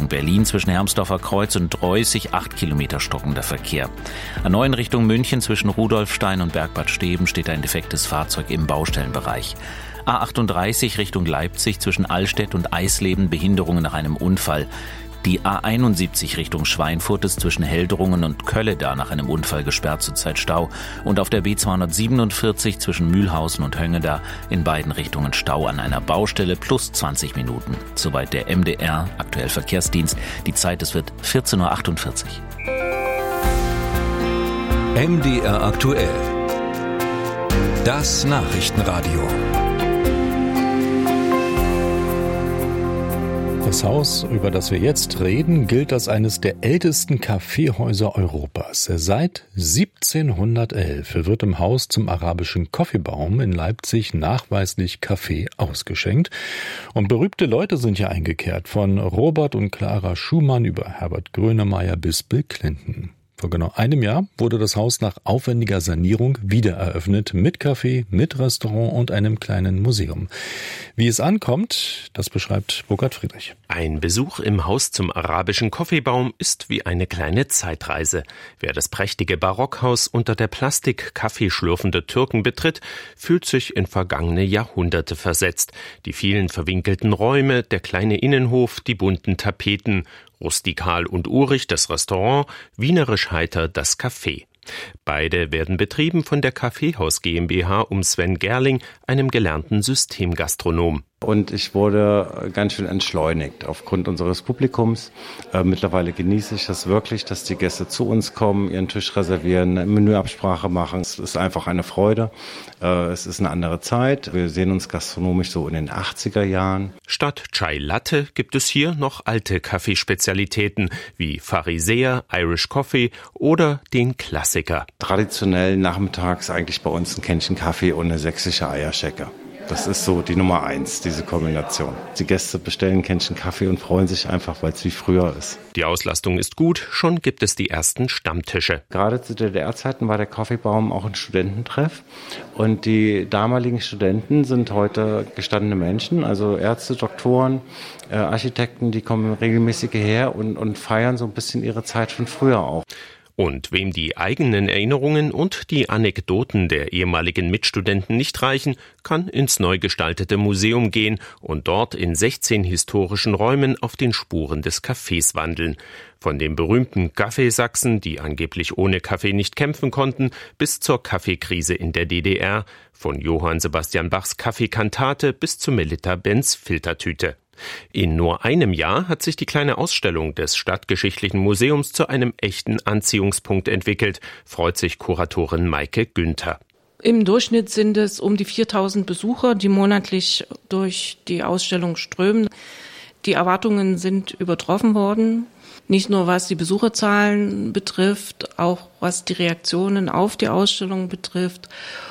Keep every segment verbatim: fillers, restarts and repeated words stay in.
Berlin zwischen Hermsdorfer Kreuz und Droyßig acht Kilometer stockender Verkehr. A neun Richtung München zwischen Rudolfstein und Bergbad Steben steht ein defektes Fahrzeug im Baustellenbereich. A achtunddreißig Richtung Leipzig zwischen Allstedt und Eisleben Behinderungen nach einem Unfall. Die A einundsiebzig Richtung Schweinfurt ist zwischen Heldrungen und Kölleda nach einem Unfall gesperrt, zurzeit Stau. Und auf der B zweihundertsiebenundvierzig zwischen Mühlhausen und Höngeda in beiden Richtungen Stau an einer Baustelle plus zwanzig Minuten. Soweit der M D R, aktuell Verkehrsdienst. Die Zeit, es wird vierzehn Uhr achtundvierzig. M D R aktuell. Das Nachrichtenradio. Das Haus, über das wir jetzt reden, gilt als eines der ältesten Kaffeehäuser Europas. Seit siebzehnhundertelf wird im Haus zum arabischen Kaffeebaum in Leipzig nachweislich Kaffee ausgeschenkt. Und berühmte Leute sind hier eingekehrt, von Robert und Clara Schumann über Herbert Grönemeyer bis Bill Clinton. Vor genau einem Jahr wurde das Haus nach aufwendiger Sanierung wiedereröffnet, mit Café, mit Restaurant und einem kleinen Museum. Wie es ankommt, das beschreibt Burkhard Friedrich. Ein Besuch im Haus zum arabischen Kaffeebaum ist wie eine kleine Zeitreise. Wer das prächtige Barockhaus unter der Plastik-Kaffee schlürfende Türken betritt, fühlt sich in vergangene Jahrhunderte versetzt. Die vielen verwinkelten Räume, der kleine Innenhof, die bunten Tapeten, rustikal und urig das Restaurant, wienerisch heiter das Café. Beide werden betrieben von der Kaffeehaus GmbH um Sven Gerling, einem gelernten Systemgastronom. Und ich wurde ganz schön entschleunigt aufgrund unseres Publikums. Äh, mittlerweile genieße ich das wirklich, dass die Gäste zu uns kommen, ihren Tisch reservieren, eine Menüabsprache machen. Es ist einfach eine Freude. Äh, es ist eine andere Zeit. Wir sehen uns gastronomisch so in den achtziger Jahren. Statt Chai Latte gibt es hier noch alte Kaffeespezialitäten wie Pharisäer, Irish Coffee oder den Klassiker. Traditionell nachmittags eigentlich bei uns ein Kännchen Kaffee und eine sächsische Eierschecke. Das ist so die Nummer eins, diese Kombination. Die Gäste bestellen ein Kännchen Kaffee und freuen sich einfach, weil es wie früher ist. Die Auslastung ist gut, schon gibt es die ersten Stammtische. Gerade zu D D R-Zeiten war der Kaffeebaum auch ein Studententreff. Und die damaligen Studenten sind heute gestandene Menschen, also Ärzte, Doktoren, äh, Architekten, die kommen regelmäßig hierher und, und feiern so ein bisschen ihre Zeit von früher auch. Und wem die eigenen Erinnerungen und die Anekdoten der ehemaligen Mitstudenten nicht reichen, kann ins neu gestaltete Museum gehen und dort in sechzehn historischen Räumen auf den Spuren des Kaffees wandeln. Von den berühmten Kaffeesachsen, die angeblich ohne Kaffee nicht kämpfen konnten, bis zur Kaffeekrise in der D D R, von Johann Sebastian Bachs Kaffeekantate bis zu Melitta Benz Filtertüte. In nur einem Jahr hat sich die kleine Ausstellung des Stadtgeschichtlichen Museums zu einem echten Anziehungspunkt entwickelt, freut sich Kuratorin Maike Günther. Im Durchschnitt sind es um die viertausend Besucher, die monatlich durch die Ausstellung strömen. Die Erwartungen sind übertroffen worden, nicht nur was die Besucherzahlen betrifft, auch was die Reaktionen auf die Ausstellung betrifft.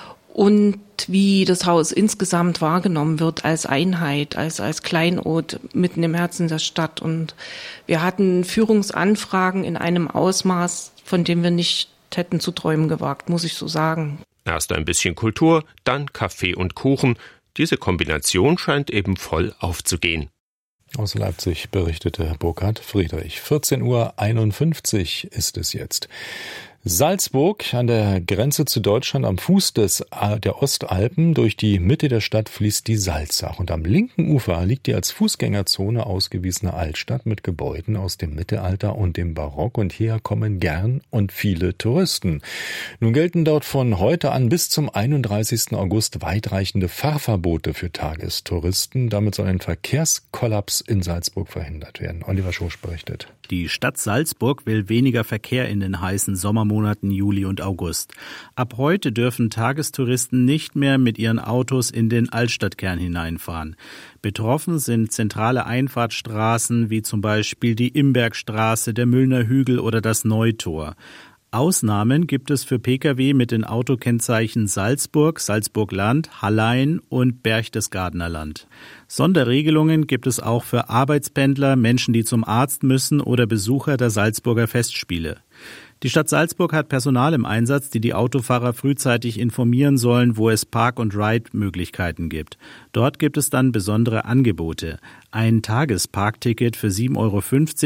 Und wie das Haus insgesamt wahrgenommen wird als Einheit, als, als Kleinod mitten im Herzen der Stadt. Und wir hatten Führungsanfragen in einem Ausmaß, von dem wir nicht hätten zu träumen gewagt, muss ich so sagen. Erst ein bisschen Kultur, dann Kaffee und Kuchen. Diese Kombination scheint eben voll aufzugehen. Aus Leipzig berichtete Burkhard Friedrich. vierzehn Uhr einundfünfzig ist es jetzt. Salzburg an der Grenze zu Deutschland am Fuß des, der Ostalpen. Durch die Mitte der Stadt fließt die Salzach. Und am linken Ufer liegt die als Fußgängerzone ausgewiesene Altstadt mit Gebäuden aus dem Mittelalter und dem Barock. Und hierher kommen gern und viele Touristen. Nun gelten dort von heute an bis zum einunddreißigsten August weitreichende Fahrverbote für Tagestouristen. Damit soll ein Verkehrskollaps in Salzburg verhindert werden. Oliver Schosch berichtet. Die Stadt Salzburg will weniger Verkehr in den heißen Sommermonaten Juli und August. Ab heute dürfen Tagestouristen nicht mehr mit ihren Autos in den Altstadtkern hineinfahren. Betroffen sind zentrale Einfahrtsstraßen wie zum Beispiel die Imbergstraße, der Müllner Hügel oder das Neutor. Ausnahmen gibt es für Pkw mit den Autokennzeichen Salzburg, Salzburg-Land, Hallein und Berchtesgadener Land. Sonderregelungen gibt es auch für Arbeitspendler, Menschen, die zum Arzt müssen oder Besucher der Salzburger Festspiele. Die Stadt Salzburg hat Personal im Einsatz, die die Autofahrer frühzeitig informieren sollen, wo es Park- und Ride-Möglichkeiten gibt. Dort gibt es dann besondere Angebote. Ein Tagesparkticket für sieben Euro fünfzig